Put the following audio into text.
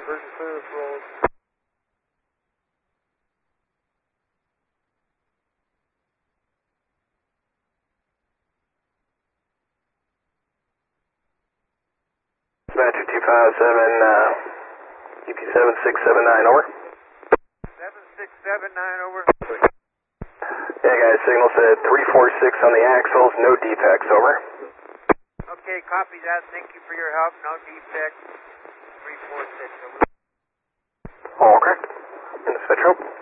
Conversion service rolls. Dispatcher 257, EP7679, over. 7679, over. Yeah, guys, signal said 346 on the axles, no defects, over. Okay, copy that. Thank you for your help. No defect. 346, over. All correct. In the Spectrum.